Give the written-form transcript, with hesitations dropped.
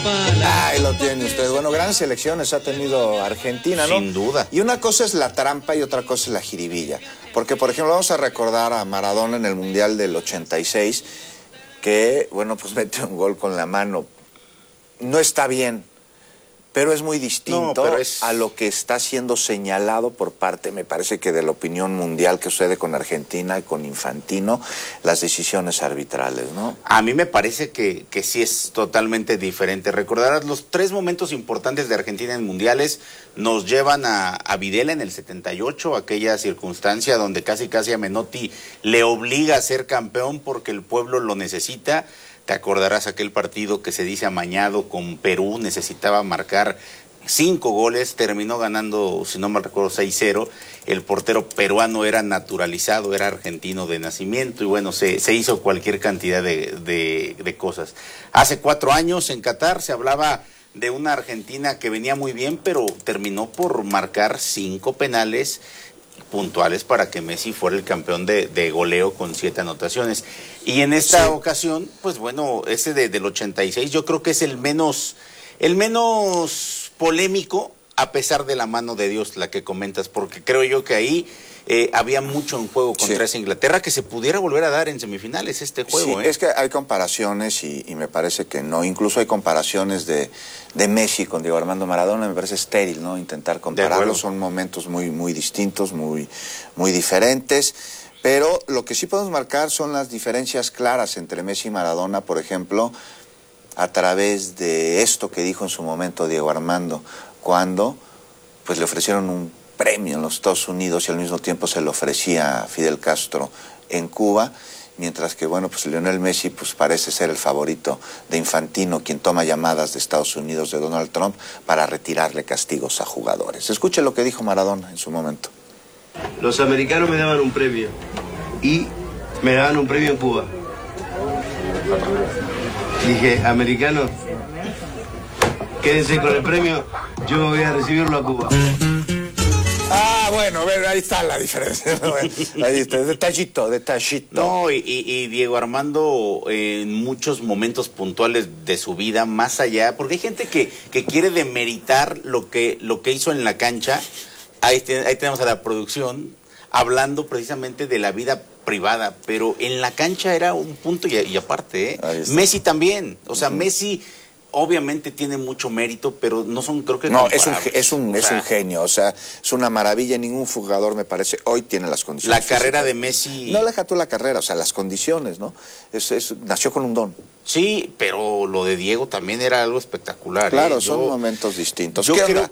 Ahí lo tiene usted. Bueno, grandes selecciones ha tenido Argentina, ¿no? Sin duda. Y una cosa es la trampa y otra cosa es la jiribilla. Porque, por ejemplo, vamos a recordar a Maradona en el Mundial del 86, que, bueno, pues mete un gol con la mano. No está bien, pero es muy distinto a lo que está siendo señalado por parte, me parece que de la opinión mundial, que sucede con Argentina y con Infantino, las decisiones arbitrales, ¿no? A mí me parece que sí es totalmente diferente. Recordarás los 3 momentos importantes de Argentina en mundiales nos llevan a Videla en el 78, aquella circunstancia donde casi a Menotti le obliga a ser campeón porque el pueblo lo necesita. Te acordarás aquel partido que se dice amañado con Perú, necesitaba marcar 5 goles, terminó ganando, si no mal recuerdo, 6-0. El portero peruano era naturalizado, era argentino de nacimiento y bueno, se hizo cualquier cantidad de cosas. Hace 4 años en Qatar se hablaba de una Argentina que venía muy bien, pero terminó por marcar 5 penales puntuales para que Messi fuera el campeón de goleo con 7 anotaciones. Y en esta ocasión, pues bueno, ese del 86 yo creo que es el menos polémico, a pesar de la mano de Dios, la que comentas, porque creo yo que ahí había mucho en juego contra esa Inglaterra, que se pudiera volver a dar en semifinales este juego. Sí, es que hay comparaciones y me parece que no, incluso hay comparaciones de Messi con Diego Armando Maradona, me parece estéril, ¿no? Intentar compararlos, son momentos muy distintos, muy diferentes, pero lo que sí podemos marcar son las diferencias claras entre Messi y Maradona, por ejemplo, a través de esto que dijo en su momento Diego Armando, cuando pues le ofrecieron un premio en los Estados Unidos y al mismo tiempo se lo ofrecía a Fidel Castro en Cuba, mientras que, bueno, pues Lionel Messi pues parece ser el favorito de Infantino, quien toma llamadas de Estados Unidos de Donald Trump para retirarle castigos a jugadores. Escuche lo que dijo Maradona en su momento. Los americanos me daban un premio y me daban un premio en Cuba. Dije, americanos, quédense con el premio, yo voy a recibirlo a Cuba. Bueno, ahí está la diferencia. Ahí está, detallito. No, y Diego Armando en muchos momentos puntuales de su vida, más allá, porque hay gente que quiere demeritar lo que hizo en la cancha. Ahí tenemos a la producción hablando precisamente de la vida privada, pero en la cancha era un punto y aparte, Messi también, o sea, Messi obviamente tiene mucho mérito, pero no son, creo que... No, es un genio, o sea, es una maravilla, ningún jugador, me parece, hoy tiene las condiciones. La carrera de Messi... No deja tú la carrera, o sea, las condiciones, ¿no? Nació con un don. Sí, pero lo de Diego también era algo espectacular. Claro, son momentos distintos. Yo creo